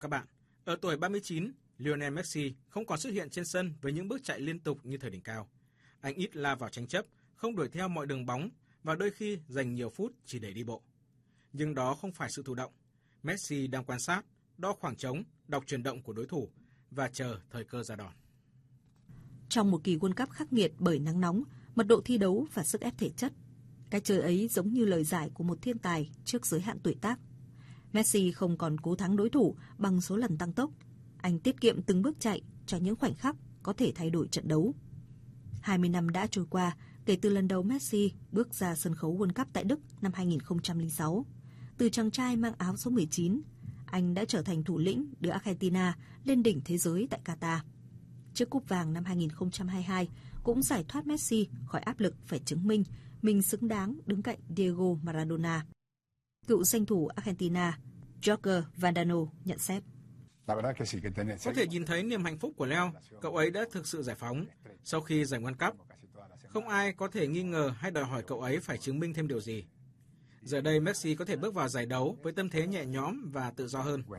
Các bạn, ở tuổi 39, Lionel Messi không còn xuất hiện trên sân với những bước chạy liên tục như thời đỉnh cao. Anh ít la vào tranh chấp, không đuổi theo mọi đường bóng và đôi khi dành nhiều phút chỉ để đi bộ. Nhưng đó không phải sự thụ động. Messi đang quan sát, đo khoảng trống, đọc chuyển động của đối thủ và chờ thời cơ ra đòn. Trong một kỳ World Cup khắc nghiệt bởi nắng nóng, mật độ thi đấu và sức ép thể chất, cái chơi ấy giống như lời giải của một thiên tài trước giới hạn tuổi tác. Messi không còn cố thắng đối thủ bằng số lần tăng tốc. Anh tiết kiệm từng bước chạy cho những khoảnh khắc có thể thay đổi trận đấu. 20 năm đã trôi qua kể từ lần đầu Messi bước ra sân khấu World Cup tại Đức năm 2006. Từ chàng trai mang áo số 19, anh đã trở thành thủ lĩnh đưa Argentina lên đỉnh thế giới tại Qatar. Chiếc cúp vàng năm 2022 cũng giải thoát Messi khỏi áp lực phải chứng minh mình xứng đáng đứng cạnh Diego Maradona. Cựu danh thủ Argentina Jorge Valdano nhận xét. Có thể nhìn thấy niềm hạnh phúc của Leo, cậu ấy đã thực sự giải phóng sau khi giành World Cup. Không ai có thể nghi ngờ hay đòi hỏi cậu ấy phải chứng minh thêm điều gì. Giờ đây Messi có thể bước vào giải đấu với tâm thế nhẹ nhõm và tự do hơn.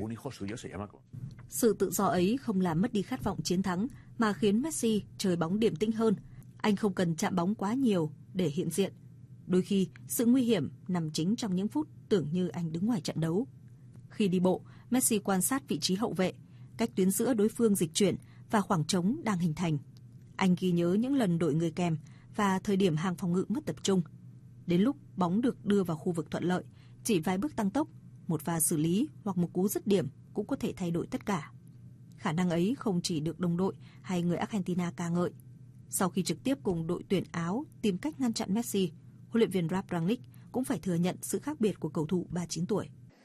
Sự tự do ấy không làm mất đi khát vọng chiến thắng mà khiến Messi chơi bóng điềm tĩnh hơn. Anh không cần chạm bóng quá nhiều để hiện diện. Đôi khi, sự nguy hiểm nằm chính trong những phút tưởng như anh đứng ngoài trận đấu. Khi đi bộ, Messi quan sát vị trí hậu vệ, cách tuyến giữa đối phương dịch chuyển và khoảng trống đang hình thành. Anh ghi nhớ những lần đổi người kèm và thời điểm hàng phòng ngự mất tập trung. Đến lúc bóng được đưa vào khu vực thuận lợi, chỉ vài bước tăng tốc, một pha xử lý hoặc một cú dứt điểm cũng có thể thay đổi tất cả. Khả năng ấy không chỉ được đồng đội hay người Argentina ca ngợi. Sau khi trực tiếp cùng đội tuyển Áo tìm cách ngăn chặn Messi, huấn luyện viên Ralf Rangnick cũng phải thừa nhận sự khác biệt của cầu thủ 39 tuổi.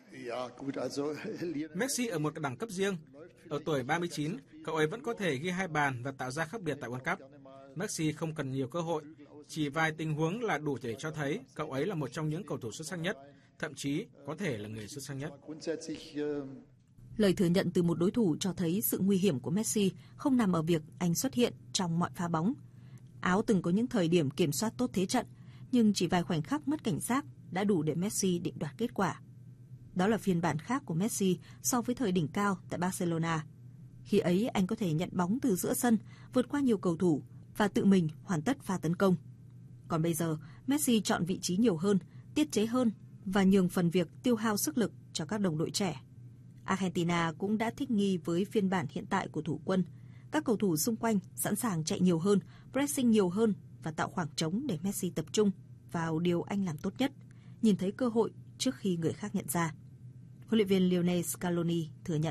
Messi ở một đẳng cấp riêng. Ở tuổi 39, cậu ấy vẫn có thể ghi 2 bàn và tạo ra khác biệt tại World Cup. Messi không cần nhiều cơ hội, chỉ vài tình huống là đủ để cho thấy cậu ấy là một trong những cầu thủ xuất sắc nhất, thậm chí có thể là người xuất sắc nhất. Lời thừa nhận từ một đối thủ cho thấy sự nguy hiểm của Messi không nằm ở việc anh xuất hiện trong mọi pha bóng. Áo từng có những thời điểm kiểm soát tốt thế trận, nhưng chỉ vài khoảnh khắc mất cảnh giác đã đủ để Messi định đoạt kết quả. Đó là phiên bản khác của Messi so với thời đỉnh cao tại Barcelona. Khi ấy anh có thể nhận bóng từ giữa sân, vượt qua nhiều cầu thủ và tự mình hoàn tất pha tấn công. Còn bây giờ, Messi chọn vị trí nhiều hơn, tiết chế hơn và nhường phần việc tiêu hao sức lực cho các đồng đội trẻ. Argentina cũng đã thích nghi với phiên bản hiện tại của thủ quân. Các cầu thủ xung quanh sẵn sàng chạy nhiều hơn, pressing nhiều hơn và tạo khoảng trống để Messi tập trung vào điều anh làm tốt nhất, nhìn thấy cơ hội trước khi người khác nhận ra. Huấn luyện viên Lionel Scaloni thừa nhận.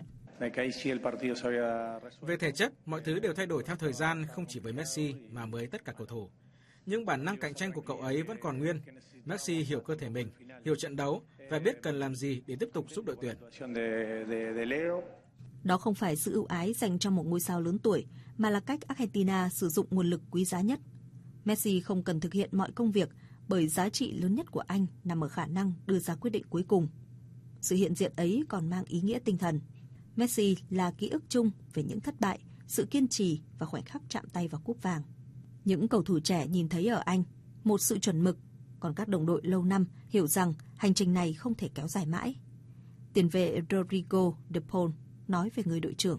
Về thể chất, mọi thứ đều thay đổi theo thời gian, không chỉ với Messi mà với tất cả cầu thủ. Nhưng bản năng cạnh tranh của cậu ấy vẫn còn nguyên. Messi hiểu cơ thể mình, hiểu trận đấu và biết cần làm gì để tiếp tục giúp đội tuyển. Đó không phải sự ưu ái dành cho một ngôi sao lớn tuổi, mà là cách Argentina sử dụng nguồn lực quý giá nhất. Messi không cần thực hiện mọi công việc bởi giá trị lớn nhất của anh nằm ở khả năng đưa ra quyết định cuối cùng. Sự hiện diện ấy còn mang ý nghĩa tinh thần. Messi là ký ức chung về những thất bại, sự kiên trì và khoảnh khắc chạm tay vào cúp vàng. Những cầu thủ trẻ nhìn thấy ở anh một sự chuẩn mực, còn các đồng đội lâu năm hiểu rằng hành trình này không thể kéo dài mãi. Tiền vệ Rodrigo de Paul nói về người đội trưởng.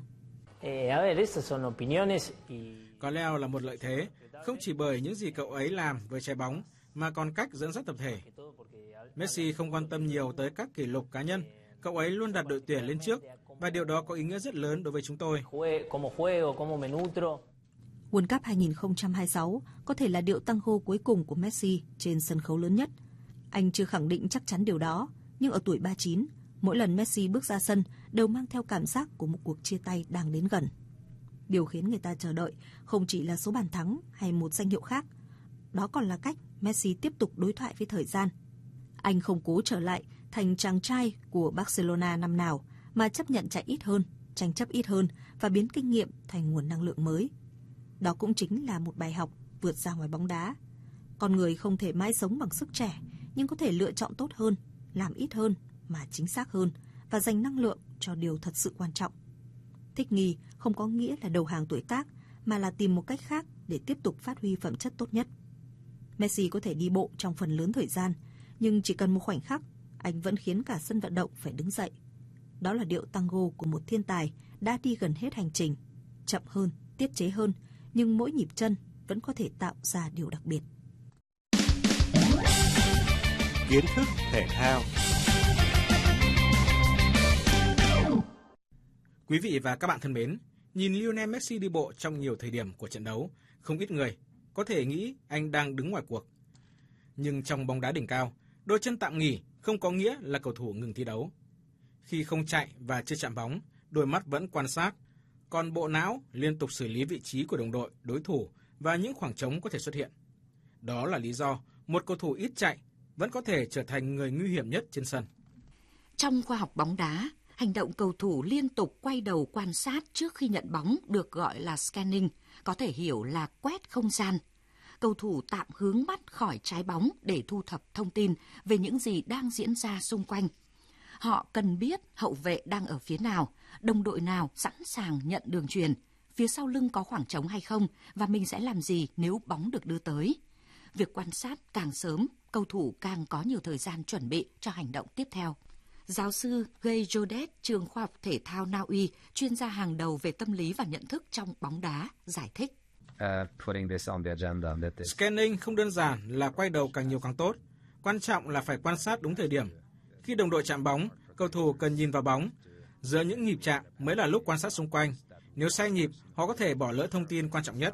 Có Leo là một lợi thế, không chỉ bởi những gì cậu ấy làm với trái bóng, mà còn cách dẫn dắt tập thể. Messi không quan tâm nhiều tới các kỷ lục cá nhân, cậu ấy luôn đặt đội tuyển lên trước, và điều đó có ý nghĩa rất lớn đối với chúng tôi. World Cup 2026 có thể là điệu tango cuối cùng của Messi trên sân khấu lớn nhất. Anh chưa khẳng định chắc chắn điều đó, nhưng ở tuổi 39, mỗi lần Messi bước ra sân đều mang theo cảm giác của một cuộc chia tay đang đến gần. Điều khiến người ta chờ đợi không chỉ là số bàn thắng hay một danh hiệu khác, đó còn là cách Messi tiếp tục đối thoại với thời gian. Anh không cố trở lại thành chàng trai của Barcelona năm nào, mà chấp nhận chạy ít hơn, tranh chấp ít hơn và biến kinh nghiệm thành nguồn năng lượng mới. Đó cũng chính là một bài học vượt ra ngoài bóng đá. Con người không thể mãi sống bằng sức trẻ, nhưng có thể lựa chọn tốt hơn, làm ít hơn mà chính xác hơn và dành năng lượng cho điều thật sự quan trọng. Thích nghi không có nghĩa là đầu hàng tuổi tác, mà là tìm một cách khác để tiếp tục phát huy phẩm chất tốt nhất. Messi có thể đi bộ trong phần lớn thời gian, nhưng chỉ cần một khoảnh khắc, anh vẫn khiến cả sân vận động phải đứng dậy. Đó là điệu tango của một thiên tài đã đi gần hết hành trình, chậm hơn, tiết chế hơn, nhưng mỗi nhịp chân vẫn có thể tạo ra điều đặc biệt. Kiến thức thể thao. Quý vị và các bạn thân mến, nhìn Lionel Messi đi bộ trong nhiều thời điểm của trận đấu, không ít người có thể nghĩ anh đang đứng ngoài cuộc. Nhưng trong bóng đá đỉnh cao, đôi chân tạm nghỉ không có nghĩa là cầu thủ ngừng thi đấu. Khi không chạy và chưa chạm bóng, đôi mắt vẫn quan sát, còn bộ não liên tục xử lý vị trí của đồng đội, đối thủ và những khoảng trống có thể xuất hiện. Đó là lý do một cầu thủ ít chạy vẫn có thể trở thành người nguy hiểm nhất trên sân. Trong khoa học bóng đá, hành động cầu thủ liên tục quay đầu quan sát trước khi nhận bóng được gọi là scanning, có thể hiểu là quét không gian. Cầu thủ tạm hướng mắt khỏi trái bóng để thu thập thông tin về những gì đang diễn ra xung quanh. Họ cần biết hậu vệ đang ở phía nào, đồng đội nào sẵn sàng nhận đường chuyền, phía sau lưng có khoảng trống hay không và mình sẽ làm gì nếu bóng được đưa tới. Việc quan sát càng sớm, cầu thủ càng có nhiều thời gian chuẩn bị cho hành động tiếp theo. Giáo sư Guy Jodet, trường khoa học thể thao Na Uy, chuyên gia hàng đầu về tâm lý và nhận thức trong bóng đá, giải thích. Scanning không đơn giản là quay đầu càng nhiều càng tốt. Quan trọng là phải quan sát đúng thời điểm. Khi đồng đội chạm bóng, cầu thủ cần nhìn vào bóng. Giữa những nhịp chạm mới là lúc quan sát xung quanh. Nếu sai nhịp, họ có thể bỏ lỡ thông tin quan trọng nhất.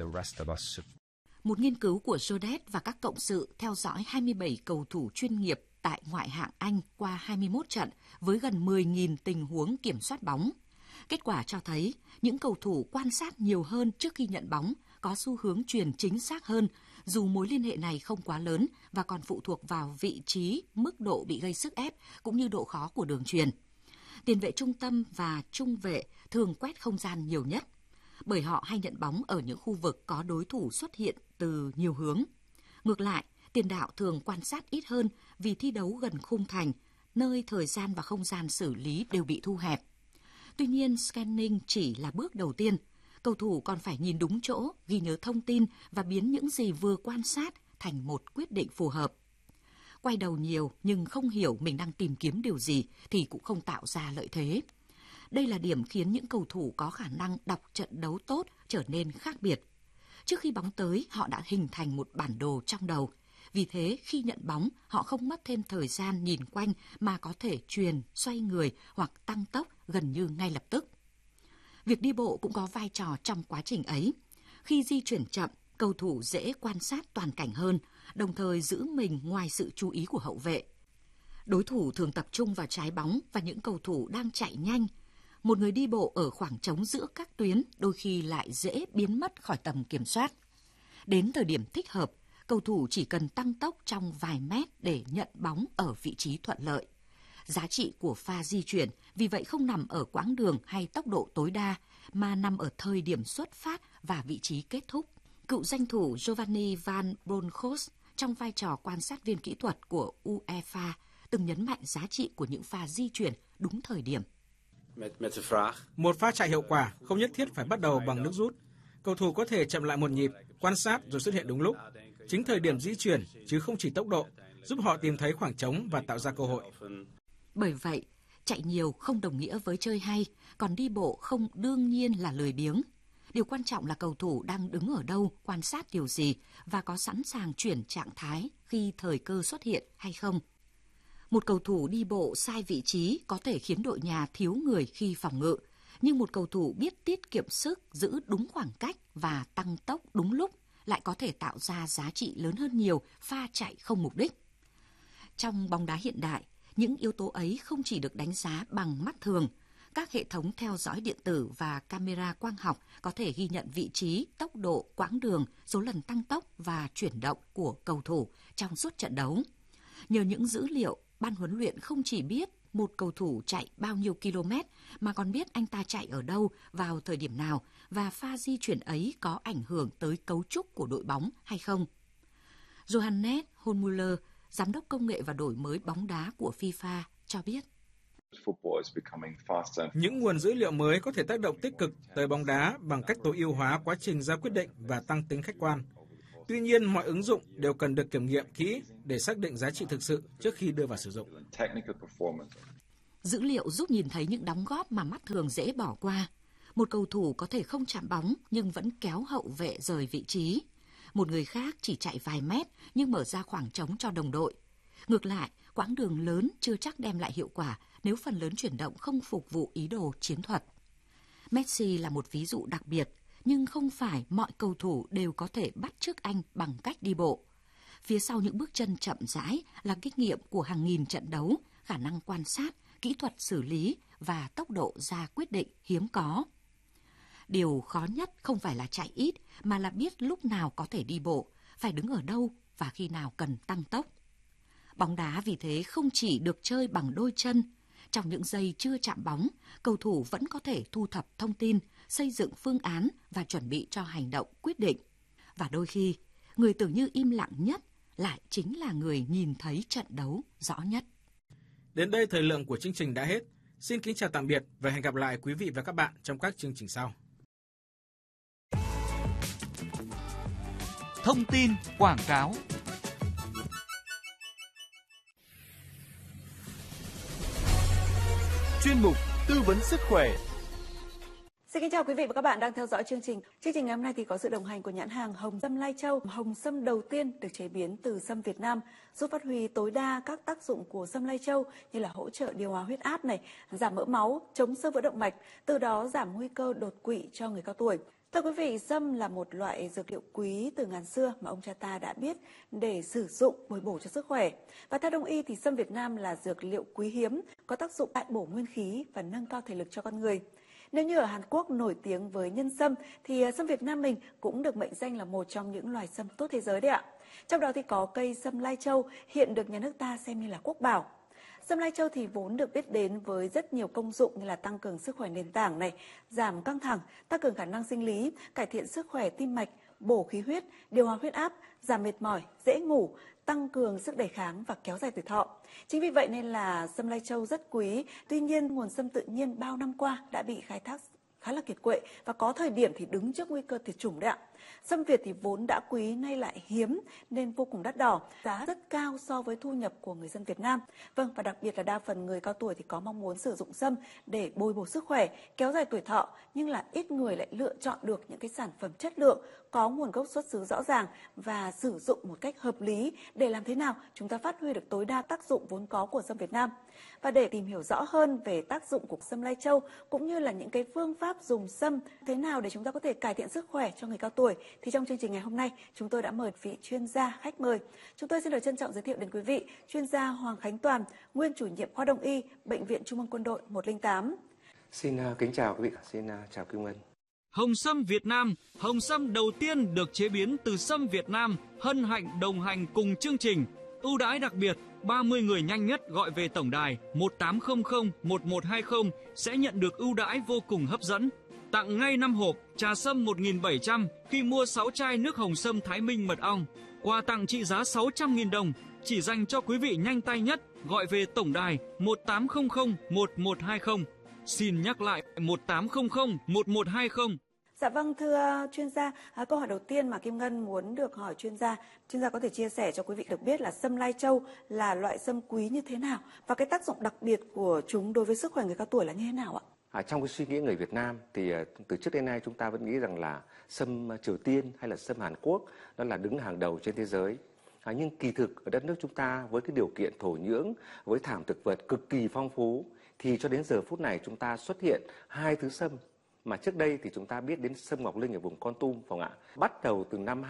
Một nghiên cứu của Jodet và các cộng sự theo dõi 27 cầu thủ chuyên nghiệp tại ngoại hạng Anh qua 21 trận với gần 10.000 tình huống kiểm soát bóng. Kết quả cho thấy những cầu thủ quan sát nhiều hơn trước khi nhận bóng có xu hướng chuyền chính xác hơn, dù mối liên hệ này không quá lớn và còn phụ thuộc vào vị trí, mức độ bị gây sức ép cũng như độ khó của đường chuyền. Tiền vệ trung tâm và trung vệ thường quét không gian nhiều nhất, bởi họ hay nhận bóng ở những khu vực có đối thủ xuất hiện từ nhiều hướng. Ngược lại, tiền đạo thường quan sát ít hơn vì thi đấu gần khung thành, nơi thời gian và không gian xử lý đều bị thu hẹp. Tuy nhiên, scanning chỉ là bước đầu tiên. Cầu thủ còn phải nhìn đúng chỗ, ghi nhớ thông tin và biến những gì vừa quan sát thành một quyết định phù hợp. Quay đầu nhiều nhưng không hiểu mình đang tìm kiếm điều gì thì cũng không tạo ra lợi thế. Đây là điểm khiến những cầu thủ có khả năng đọc trận đấu tốt trở nên khác biệt. Trước khi bóng tới, họ đã hình thành một bản đồ trong đầu. Vì thế, khi nhận bóng, họ không mất thêm thời gian nhìn quanh mà có thể chuyền, xoay người hoặc tăng tốc gần như ngay lập tức. Việc đi bộ cũng có vai trò trong quá trình ấy. Khi di chuyển chậm, cầu thủ dễ quan sát toàn cảnh hơn, đồng thời giữ mình ngoài sự chú ý của hậu vệ. Đối thủ thường tập trung vào trái bóng và những cầu thủ đang chạy nhanh. Một người đi bộ ở khoảng trống giữa các tuyến đôi khi lại dễ biến mất khỏi tầm kiểm soát. Đến thời điểm thích hợp, cầu thủ chỉ cần tăng tốc trong vài mét để nhận bóng ở vị trí thuận lợi. Giá trị của pha di chuyển vì vậy không nằm ở quãng đường hay tốc độ tối đa, mà nằm ở thời điểm xuất phát và vị trí kết thúc. Cựu danh thủ Giovanni Van Bronckhorst trong vai trò quan sát viên kỹ thuật của UEFA từng nhấn mạnh giá trị của những pha di chuyển đúng thời điểm. Một pha chạy hiệu quả không nhất thiết phải bắt đầu bằng nước rút. Cầu thủ có thể chậm lại một nhịp, quan sát rồi xuất hiện đúng lúc. Chính thời điểm di chuyển, chứ không chỉ tốc độ, giúp họ tìm thấy khoảng trống và tạo ra cơ hội. Bởi vậy, chạy nhiều không đồng nghĩa với chơi hay, còn đi bộ không đương nhiên là lười biếng. Điều quan trọng là cầu thủ đang đứng ở đâu, quan sát điều gì và có sẵn sàng chuyển trạng thái khi thời cơ xuất hiện hay không. Một cầu thủ đi bộ sai vị trí có thể khiến đội nhà thiếu người khi phòng ngự, nhưng một cầu thủ biết tiết kiệm sức, giữ đúng khoảng cách và tăng tốc đúng lúc lại có thể tạo ra giá trị lớn hơn nhiều pha chạy không mục đích. Trong bóng đá hiện đại, những yếu tố ấy không chỉ được đánh giá bằng mắt thường. Các hệ thống theo dõi điện tử và camera quang học có thể ghi nhận vị trí, tốc độ, quãng đường, số lần tăng tốc và chuyển động của cầu thủ trong suốt trận đấu. Nhờ những dữ liệu, ban huấn luyện không chỉ biết một cầu thủ chạy bao nhiêu km mà còn biết anh ta chạy ở đâu, vào thời điểm nào và pha di chuyển ấy có ảnh hưởng tới cấu trúc của đội bóng hay không. Johannes Hohnmüller, giám đốc công nghệ và đổi mới bóng đá của FIFA, cho biết. Những nguồn dữ liệu mới có thể tác động tích cực tới bóng đá bằng cách tối ưu hóa quá trình ra quyết định và tăng tính khách quan. Tuy nhiên, mọi ứng dụng đều cần được kiểm nghiệm kỹ để xác định giá trị thực sự trước khi đưa vào sử dụng. Dữ liệu giúp nhìn thấy những đóng góp mà mắt thường dễ bỏ qua. Một cầu thủ có thể không chạm bóng nhưng vẫn kéo hậu vệ rời vị trí. Một người khác chỉ chạy vài mét nhưng mở ra khoảng trống cho đồng đội. Ngược lại, quãng đường lớn chưa chắc đem lại hiệu quả nếu phần lớn chuyển động không phục vụ ý đồ chiến thuật. Messi là một ví dụ đặc biệt, nhưng không phải mọi cầu thủ đều có thể bắt chước anh bằng cách đi bộ. Phía sau những bước chân chậm rãi là kinh nghiệm của hàng nghìn trận đấu, khả năng quan sát, kỹ thuật xử lý và tốc độ ra quyết định hiếm có. Điều khó nhất không phải là chạy ít, mà là biết lúc nào có thể đi bộ, phải đứng ở đâu và khi nào cần tăng tốc. Bóng đá vì thế không chỉ được chơi bằng đôi chân. Trong những giây chưa chạm bóng, cầu thủ vẫn có thể thu thập thông tin, xây dựng phương án và chuẩn bị cho hành động quyết định. Và đôi khi, người tưởng như im lặng nhất lại chính là người nhìn thấy trận đấu rõ nhất. Đến đây thời lượng của chương trình đã hết. Xin kính chào tạm biệt và hẹn gặp lại quý vị và các bạn trong các chương trình sau. Thông tin quảng cáo. Chuyên mục tư vấn sức khỏe. Xin kính chào quý vị và các bạn đang theo dõi chương trình. Chương trình ngày hôm nay thì có sự đồng hành của nhãn hàng Hồng Sâm Lai Châu. Hồng sâm đầu tiên được chế biến từ sâm Việt Nam, giúp phát huy tối đa các tác dụng của sâm Lai Châu như là hỗ trợ điều hòa huyết áp này, giảm mỡ máu, chống xơ vữa động mạch, từ đó giảm nguy cơ đột quỵ cho người cao tuổi. Thưa quý vị, sâm là một loại dược liệu quý từ ngàn xưa mà ông cha ta đã biết để sử dụng bồi bổ cho sức khỏe. Và theo Đông y thì sâm Việt Nam là dược liệu quý hiếm, có tác dụng đại bổ nguyên khí và nâng cao thể lực cho con người. Nếu như ở Hàn Quốc nổi tiếng với nhân sâm thì sâm Việt Nam mình cũng được mệnh danh là một trong những loài sâm tốt thế giới đấy ạ. Trong đó thì có cây sâm Lai Châu hiện được nhà nước ta xem như là quốc bảo. Sâm Lai Châu thì vốn được biết đến với rất nhiều công dụng như là tăng cường sức khỏe nền tảng này, giảm căng thẳng, tăng cường khả năng sinh lý, cải thiện sức khỏe tim mạch, bổ khí huyết, điều hòa huyết áp, giảm mệt mỏi, dễ ngủ, tăng cường sức đề kháng và kéo dài tuổi thọ. Chính vì vậy nên là sâm Lai Châu rất quý. Tuy nhiên, nguồn sâm tự nhiên bao năm qua đã bị khai thác khá là kiệt quệ và có thời điểm thì đứng trước nguy cơ tuyệt chủng đấy ạ. Sâm Việt thì vốn đã quý nay lại hiếm nên vô cùng đắt đỏ, giá rất cao so với thu nhập của người dân Việt Nam. Vâng, và đặc biệt là đa phần người cao tuổi thì có mong muốn sử dụng sâm để bồi bổ sức khỏe, kéo dài tuổi thọ, nhưng là ít người lại lựa chọn được những cái sản phẩm chất lượng, có nguồn gốc xuất xứ rõ ràng và sử dụng một cách hợp lý để làm thế nào chúng ta phát huy được tối đa tác dụng vốn có của sâm Việt Nam. Và để tìm hiểu rõ hơn về tác dụng của sâm Lai Châu cũng như là những cái phương pháp dùng sâm thế nào để chúng ta có thể cải thiện sức khỏe cho người cao tuổi thì trong chương trình ngày hôm nay chúng tôi đã mời vị chuyên gia khách mời. Chúng tôi xin được trân trọng giới thiệu đến quý vị chuyên gia Hoàng Khánh Toàn, nguyên chủ nhiệm khoa Đông y, Bệnh viện Trung ương Quân đội 108. Xin kính chào quý vị, xin chào Kim Ngân. Hồng sâm Việt Nam, hồng sâm đầu tiên được chế biến từ sâm Việt Nam, hân hạnh đồng hành cùng chương trình. Ưu đãi đặc biệt, 30 người nhanh nhất gọi về tổng đài 1800 1120 sẽ nhận được ưu đãi vô cùng hấp dẫn. Tặng ngay 5 hộp trà sâm 1.700 khi mua 6 chai nước hồng sâm Thái Minh mật ong. Quà tặng trị giá 600.000 đồng chỉ dành cho quý vị nhanh tay nhất gọi về tổng đài 1800 1120. Xin nhắc lại 1800 1120. Dạ vâng, thưa chuyên gia, câu hỏi đầu tiên mà Kim Ngân muốn được hỏi chuyên gia có thể chia sẻ cho quý vị được biết là sâm Lai Châu là loại sâm quý như thế nào và cái tác dụng đặc biệt của chúng đối với sức khỏe người cao tuổi là như thế nào ạ? Trong cái suy nghĩ người Việt Nam thì từ trước đến nay chúng ta vẫn nghĩ rằng là sâm Triều Tiên hay là sâm Hàn Quốc đó là đứng hàng đầu trên thế giới. Nhưng kỳ thực ở đất nước chúng ta với cái điều kiện thổ nhưỡng, với thảm thực vật cực kỳ phong phú thì cho đến giờ phút này chúng ta xuất hiện hai thứ sâm mà trước đây thì chúng ta biết đến sâm Ngọc Linh ở vùng Kon Tum, phải không ạ? Bắt đầu từ năm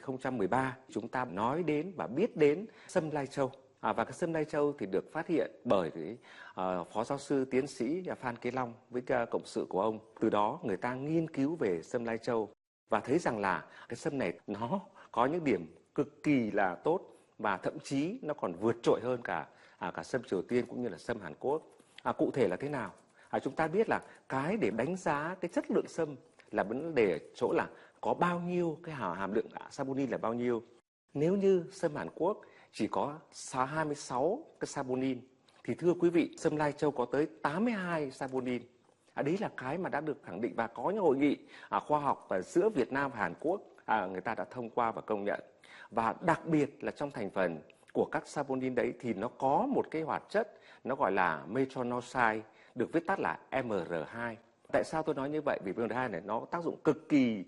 2013 chúng ta nói đến và biết đến sâm Lai Châu. Và cái sâm Lai Châu thì được phát hiện bởi cái phó giáo sư tiến sĩ Phan Kế Long với cộng sự của ông. Từ đó người ta nghiên cứu về sâm Lai Châu và thấy rằng là cái sâm này nó có những điểm cực kỳ là tốt và thậm chí nó còn vượt trội hơn cả sâm Triều Tiên cũng như là sâm Hàn Quốc. Cụ thể là thế nào? Chúng ta biết là cái để đánh giá cái chất lượng sâm là vấn đề ở chỗ là có bao nhiêu cái hàm lượng saponin là bao nhiêu. Nếu như sâm Hàn Quốc chỉ có 26 cái saponin thì thưa quý vị, sâm Lai Châu có tới 82 saponin. Đấy là cái mà đã được khẳng định và có những hội nghị khoa học giữa Việt Nam và Hàn Quốc người ta đã thông qua và công nhận. Và đặc biệt là trong thành phần của các saponin đấy thì nó có một cái hoạt chất nó gọi là metronidazole, được viết tắt là MR2. Tại sao tôi nói như vậy? Vì MR2 này nó có tác dụng cực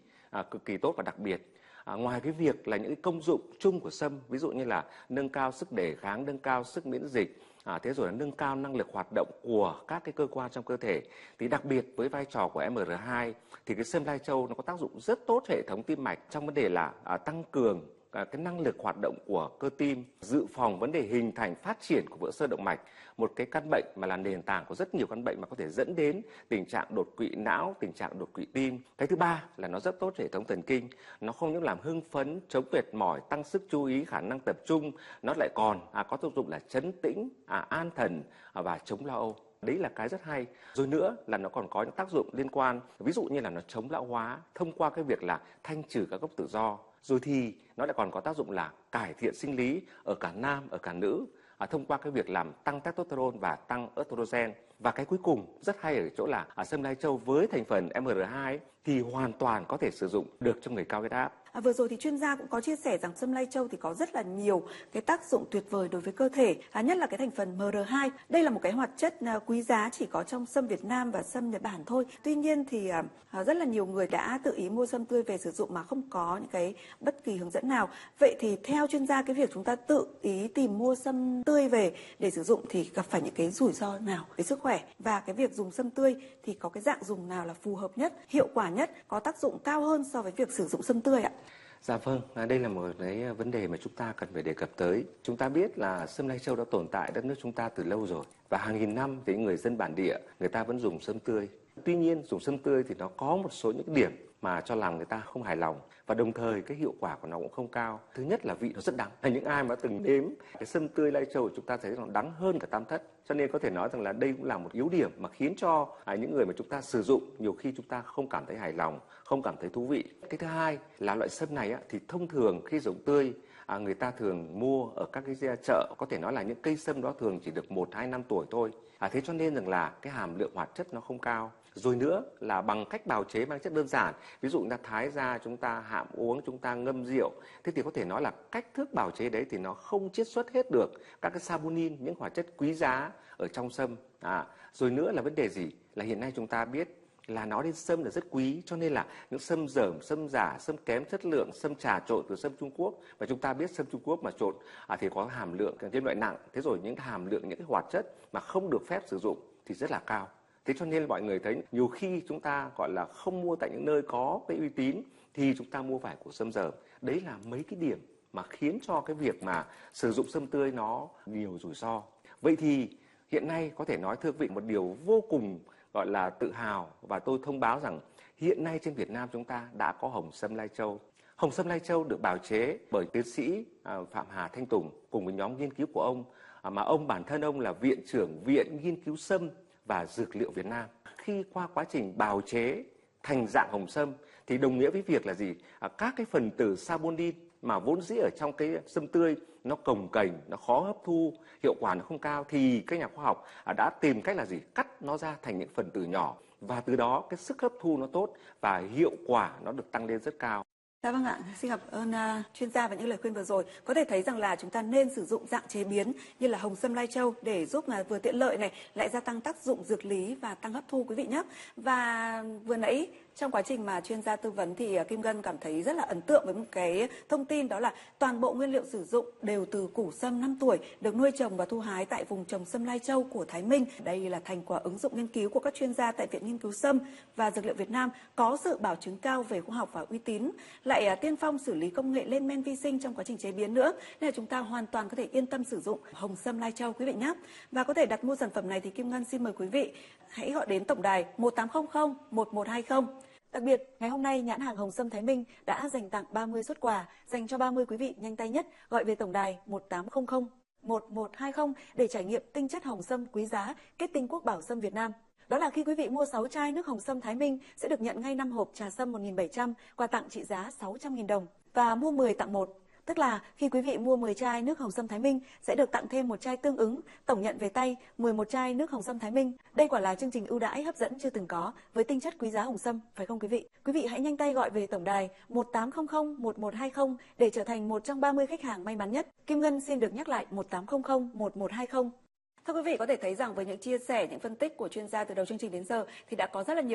kỳ tốt và đặc biệt. Ngoài cái việc là những cái công dụng chung của sâm, ví dụ như là nâng cao sức đề kháng, nâng cao sức miễn dịch, thế rồi là nâng cao năng lực hoạt động của các cái cơ quan trong cơ thể, thì đặc biệt với vai trò của MR2 thì cái sâm lai châu nó có tác dụng rất tốt hệ thống tim mạch trong vấn đề là tăng cường cái năng lực hoạt động của cơ tim, dự phòng vấn đề hình thành phát triển của vữa sơ động mạch, một cái căn bệnh mà là nền tảng của rất nhiều căn bệnh mà có thể dẫn đến tình trạng đột quỵ não, tình trạng đột quỵ tim. Cái thứ ba là nó rất tốt hệ thống thần kinh, nó không những làm hưng phấn, chống mệt mỏi, tăng sức chú ý, khả năng tập trung, nó lại còn có tác dụng là trấn tĩnh, an thần và chống lo âu. Đấy là cái rất hay. Rồi nữa là nó còn có những tác dụng liên quan, ví dụ như là nó chống lão hóa thông qua cái việc là thanh trừ các gốc tự do. Rồi thì nó lại còn có tác dụng là cải thiện sinh lý ở cả nam, ở cả nữ, thông qua cái việc làm tăng testosterone và tăng estrogen. Và cái cuối cùng rất hay ở chỗ là sâm lai châu với thành phần MR2 thì hoàn toàn có thể sử dụng được cho người cao huyết áp. Vừa rồi thì chuyên gia cũng có chia sẻ rằng sâm lai châu thì có rất là nhiều cái tác dụng tuyệt vời đối với cơ thể, nhất là cái thành phần MR2. Đây là một cái hoạt chất quý giá chỉ có trong sâm Việt Nam và sâm Nhật Bản thôi. Tuy nhiên thì rất là nhiều người đã tự ý mua sâm tươi về sử dụng mà không có những cái bất kỳ hướng dẫn nào. Vậy thì theo chuyên gia, cái việc chúng ta tự ý tìm mua sâm tươi về để sử dụng thì gặp phải những cái rủi ro nào về sức khỏe? Và cái việc dùng sâm tươi thì có cái dạng dùng nào là phù hợp nhất, hiệu quả nhất, có tác dụng cao hơn so với việc sử dụng sâm tươi ạ? Dạ vâng, đây là một cái vấn đề mà chúng ta cần phải đề cập tới. Chúng ta biết là sâm lai châu đã tồn tại đất nước chúng ta từ lâu rồi, và hàng nghìn năm thì người dân bản địa người ta vẫn dùng sâm tươi. Tuy nhiên dùng sâm tươi thì nó có một số những điểm mà cho làm người ta không hài lòng, và đồng thời cái hiệu quả của nó cũng không cao. Thứ nhất là vị nó rất đắng. Những ai mà từng nếm cái sâm tươi lai châu chúng ta thấy nó đắng hơn cả tam thất. Cho nên có thể nói rằng là đây cũng là một yếu điểm mà khiến cho những người mà chúng ta sử dụng nhiều khi chúng ta không cảm thấy hài lòng, không cảm thấy thú vị. Cái thứ hai là loại sâm này thì thông thường khi dùng tươi người ta thường mua ở các cái chợ, có thể nói là những cây sâm đó thường chỉ được 1-2 năm tuổi thôi. Thế cho nên rằng là cái hàm lượng hoạt chất nó không cao. Rồi nữa là bằng cách bào chế mang chất đơn giản, ví dụ chúng ta thái ra, chúng ta hạm uống, chúng ta ngâm rượu, thế thì có thể nói là cách thức bào chế đấy thì nó không chiết xuất hết được các cái saponin, những hoạt chất quý giá ở trong sâm. Rồi nữa là vấn đề gì? Là hiện nay chúng ta biết là nói đến sâm là rất quý, cho nên là những sâm dởm, sâm giả, sâm kém chất lượng, sâm trà trộn từ sâm Trung Quốc, và chúng ta biết sâm Trung Quốc mà trộn thì có hàm lượng kim loại nặng, thế rồi những hàm lượng những cái hoạt chất mà không được phép sử dụng thì rất là cao. Thế cho nên mọi người thấy nhiều khi chúng ta gọi là không mua tại những nơi có cái uy tín thì chúng ta mua phải của sâm dởm. Đấy là mấy cái điểm mà khiến cho cái việc mà sử dụng sâm tươi nó nhiều rủi ro. Vậy thì hiện nay có thể nói thưa quý vị một điều vô cùng gọi là tự hào, và tôi thông báo rằng hiện nay trên Việt Nam chúng ta đã có hồng sâm lai châu. Hồng sâm lai châu được bào chế bởi tiến sĩ Phạm Hà Thanh Tùng cùng với nhóm nghiên cứu của ông, mà ông bản thân ông là viện trưởng Viện Nghiên cứu Sâm và Dược liệu Việt Nam. Khi qua quá trình bào chế thành dạng hồng sâm thì đồng nghĩa với việc là gì? Các cái phần tử saponin mà vốn dĩ ở trong cái sâm tươi nó cồng kềnh, nó khó hấp thu, hiệu quả nó không cao, thì các nhà khoa học đã tìm cách là gì? Cắt nó ra thành những phần tử nhỏ, và từ đó cái sức hấp thu nó tốt và hiệu quả nó được tăng lên rất cao. Dạ vâng ạ, xin cảm ơn chuyên gia và những lời khuyên vừa rồi. Có thể thấy rằng là chúng ta nên sử dụng dạng chế biến như là hồng sâm lai châu để giúp vừa tiện lợi này, lại gia tăng tác dụng dược lý và tăng hấp thu quý vị nhé. Và vừa nãy trong quá trình mà chuyên gia tư vấn thì Kim Ngân cảm thấy rất là ấn tượng với một cái thông tin, đó là toàn bộ nguyên liệu sử dụng đều từ củ sâm 5 tuổi được nuôi trồng và thu hái tại vùng trồng sâm lai châu của Thái Minh. Đây là thành quả ứng dụng nghiên cứu của các chuyên gia tại Viện Nghiên cứu Sâm và Dược liệu Việt Nam, có sự bảo chứng cao về khoa học và uy tín, lại tiên phong xử lý công nghệ lên men vi sinh trong quá trình chế biến nữa, nên là chúng ta hoàn toàn có thể yên tâm sử dụng hồng sâm lai châu quý vị nhé. Và có thể đặt mua sản phẩm này thì Kim Ngân xin mời quý vị hãy gọi đến tổng đài 1800 1120. Đặc biệt, ngày hôm nay nhãn hàng Hồng Sâm Thái Minh đã dành tặng 30 suất quà dành cho 30 quý vị nhanh tay nhất gọi về tổng đài 1800 1120 để trải nghiệm tinh chất hồng sâm quý giá kết tinh quốc bảo sâm Việt Nam. Đó là khi quý vị mua 6 chai nước Hồng Sâm Thái Minh sẽ được nhận ngay 5 hộp trà sâm 1.700, quà tặng trị giá 600.000 đồng, và mua 10 tặng 1. Tức là khi quý vị mua 10 chai nước Hồng Sâm Thái Minh sẽ được tặng thêm một chai tương ứng, tổng nhận về tay 11 chai nước Hồng Sâm Thái Minh. Đây quả là chương trình ưu đãi hấp dẫn chưa từng có với tinh chất quý giá hồng sâm, phải không quý vị? Quý vị hãy nhanh tay gọi về tổng đài 1800 1120 để trở thành một trong 30 khách hàng may mắn nhất. Kim Ngân xin được nhắc lại 1800 1120. Thưa quý vị, có thể thấy rằng với những chia sẻ, những phân tích của chuyên gia từ đầu chương trình đến giờ thì đã có rất là nhiều